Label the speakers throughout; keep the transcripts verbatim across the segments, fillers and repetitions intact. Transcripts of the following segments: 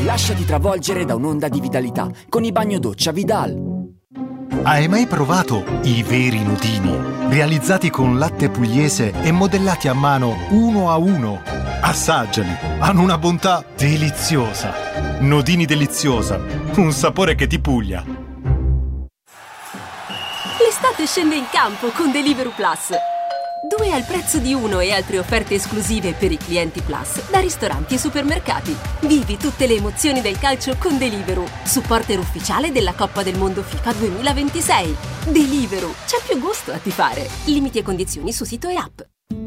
Speaker 1: Lasciati travolgere da un'onda di vitalità con i bagnodoccia Vidal.
Speaker 2: Hai mai provato i veri nodini? Realizzati con latte pugliese e modellati a mano uno a uno. Assaggiali, hanno una bontà deliziosa. Nodini deliziosa, un sapore che ti puglia.
Speaker 3: L'estate scende in campo con Deliveroo Plus. Due al prezzo di uno e altre offerte esclusive per i clienti Plus da ristoranti e supermercati. Vivi tutte le emozioni del calcio con Deliveroo, supporter ufficiale della Coppa del Mondo FIFA duemilaventisei. Deliveroo, c'è più gusto a tifare. Limiti e condizioni su sito e app.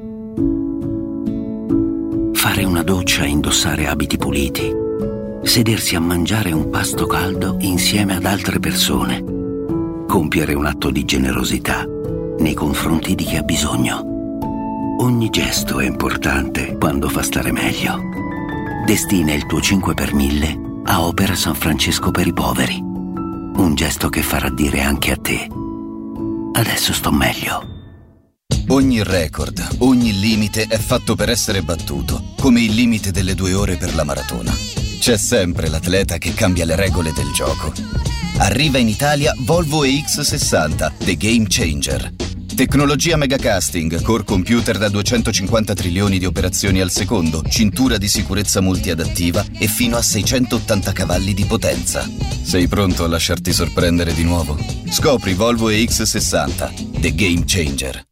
Speaker 4: Fare una doccia e indossare abiti puliti. Sedersi a mangiare un pasto caldo insieme ad altre persone. Compiere un atto di generosità nei confronti di chi ha bisogno. Ogni gesto è importante quando fa stare meglio. Destina il tuo cinque per mille a Opera San Francesco per i poveri. Un gesto che farà dire anche a te: adesso sto meglio.
Speaker 5: Ogni record, ogni limite è fatto per essere battuto, come il limite delle due ore per la maratona. C'è sempre l'atleta che cambia le regole del gioco. Arriva in Italia Volvo E X sessanta, The Game Changer. Tecnologia megacasting, core computer da duecentocinquanta trilioni di operazioni al secondo, cintura di sicurezza multiadattiva e fino a seicentottanta cavalli di potenza. Sei pronto a lasciarti sorprendere di nuovo? Scopri Volvo E X sessanta, The Game Changer.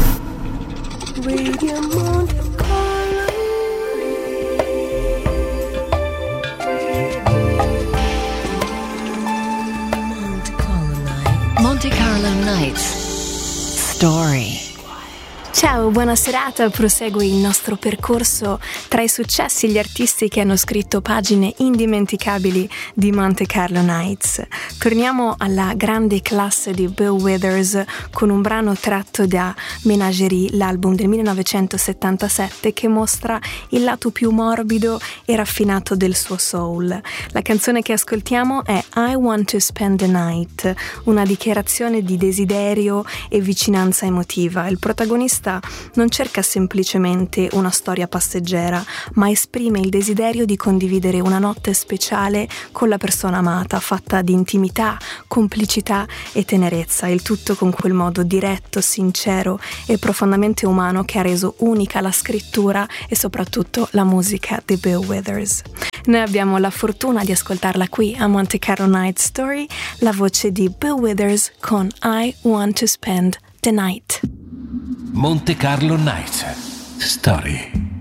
Speaker 6: Radio Monte Carlo. Monte Carlo Nights. Story. Ciao, buona serata. Prosegue il nostro percorso tra i successi e gli artisti che hanno scritto pagine indimenticabili di Monte Carlo Nights. Torniamo alla grande classe di Bill Withers con un brano tratto da Menagerie, l'album del millenovecentosettantasette che mostra il lato più morbido e raffinato del suo soul. La canzone che ascoltiamo è I Want to Spend the Night, una dichiarazione di desiderio e vicinanza emotiva. Il protagonista non cerca semplicemente una storia passeggera, ma esprime il desiderio di condividere una notte speciale con la persona amata, fatta di intimità, complicità e tenerezza, il tutto con quel modo diretto, sincero e profondamente umano che ha reso unica la scrittura e soprattutto la musica di Bill Withers. Noi abbiamo la fortuna di ascoltarla qui a Monte Carlo Night Story, la voce di Bill Withers con I Want to Spend the Night.
Speaker 7: Monte Carlo Nights Story.